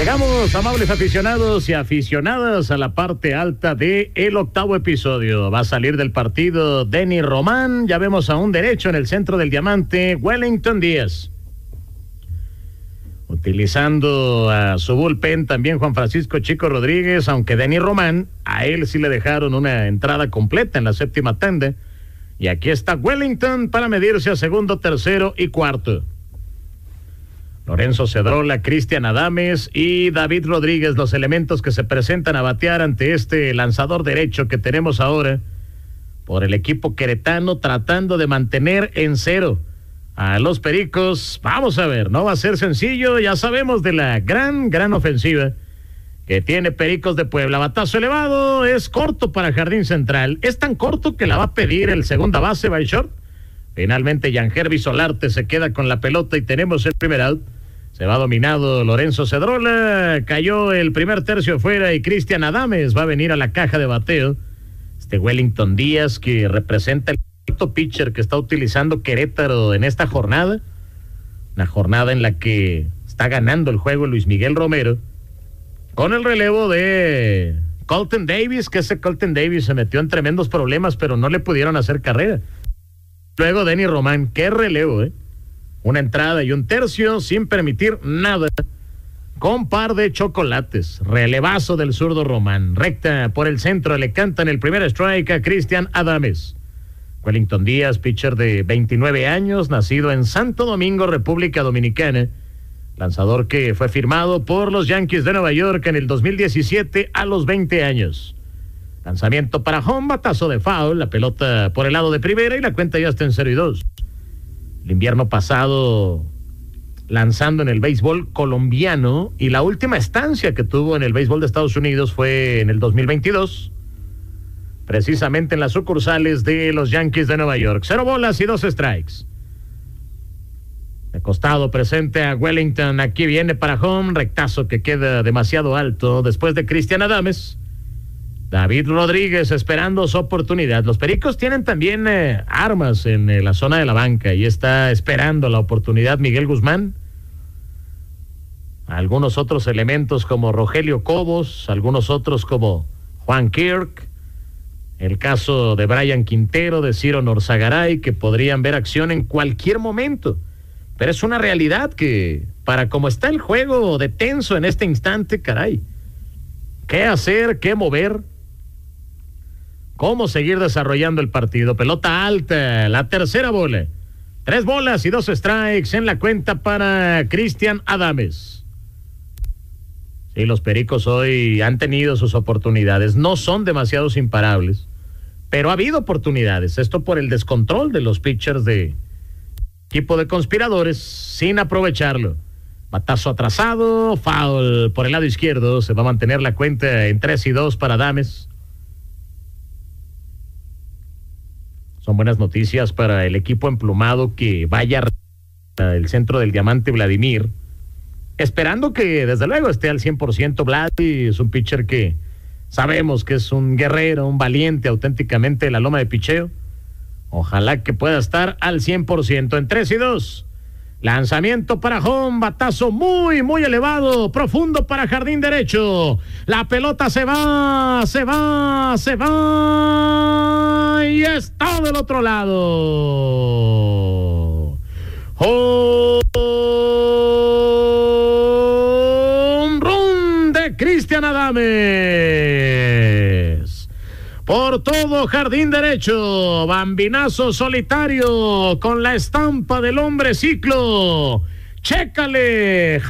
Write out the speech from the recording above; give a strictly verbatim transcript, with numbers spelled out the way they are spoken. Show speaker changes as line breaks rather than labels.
Llegamos, amables aficionados y aficionadas, a la parte alta de el octavo episodio. Va a salir del partido Denny Román. Ya vemos a un derecho en el centro del diamante, Wellington Díaz. Utilizando a su bullpen también Juan Francisco Chico Rodríguez, aunque Denny Román, a él sí le dejaron una entrada completa en la séptima tanda. Y aquí está Wellington para medirse a segundo, tercero y cuarto. Lorenzo Cedrola, Cristian Adames y David Rodríguez, los elementos que se presentan a batear ante este lanzador derecho que tenemos ahora por el equipo queretano, tratando de mantener en cero a los Pericos. Vamos a ver, no va a ser sencillo. Ya sabemos de la gran, gran ofensiva que tiene Pericos de Puebla. Batazo elevado, es corto para Jardín Central. Es tan corto que la va a pedir el segunda base, by short. Finalmente, Yangervis Solarte se queda con la pelota y tenemos el primer out. Se va dominado Lorenzo Cedrola. Cayó el primer tercio fuera y Cristian Adames va a venir a la caja de bateo. Este Wellington Díaz, que representa el quinto pitcher que está utilizando Querétaro en esta jornada. Una jornada en la que está ganando el juego Luis Miguel Romero, con el relevo de Colton Davis, que ese Colton Davis se metió en tremendos problemas, pero no le pudieron hacer carrera. Luego Denny Román, qué relevo, ¿eh? Una entrada y un tercio sin permitir nada, con par de chocolates. Relevazo del zurdo Román, recta por el centro, le cantan el primer strike a Cristian Adames. Wellington Díaz, pitcher de veintinueve años, nacido en Santo Domingo, República Dominicana, lanzador que fue firmado por los Yankees de Nueva York en el dos mil diecisiete a los veinte años. Lanzamiento para home, batazo de foul, la pelota por el lado de primera y la cuenta ya está en cero y dos. El invierno pasado lanzando en el béisbol colombiano, y la última estancia que tuvo en el béisbol de Estados Unidos fue en el dos mil veintidós, precisamente en las sucursales de los Yankees de Nueva York. Cero bolas y dos strikes. De costado presente a Wellington, aquí viene para home, rectazo que queda demasiado alto después de Cristian Adames. David Rodríguez esperando su oportunidad. Los Pericos tienen también eh, armas en eh, la zona de la banca y está esperando la oportunidad Miguel Guzmán. Algunos otros elementos como Rogelio Cobos, algunos otros como Juan Kirk, el caso de Brian Quintero, de Ciro Norzagaray, que podrían ver acción en cualquier momento. Pero es una realidad que, para como está el juego de tenso en este instante, caray, ¿qué hacer? ¿Qué mover? ¿Cómo seguir desarrollando el partido? Pelota alta, la tercera bola. Tres bolas y dos strikes en la cuenta para Cristian Adames. Sí, los Pericos hoy han tenido sus oportunidades. No son demasiados imparables, pero ha habido oportunidades. Esto por el descontrol de los pitchers de equipo de conspiradores, sin aprovecharlo. Batazo atrasado, foul por el lado izquierdo. Se va a mantener la cuenta en tres y dos para Adames. Son buenas noticias para el equipo emplumado que vaya al centro del diamante Vladimir, esperando que desde luego esté al cien por ciento. Vlad es un pitcher que sabemos que es un guerrero, un valiente auténticamente de la loma de picheo. Ojalá que pueda estar al cien por ciento en tres y dos. Lanzamiento para home, batazo muy, muy elevado, profundo para jardín derecho. La pelota se va, se va, se va y está del otro lado. Home run de Cristian Adames. Por todo jardín derecho, bambinazo solitario con la estampa del hombre ciclo. Chécale.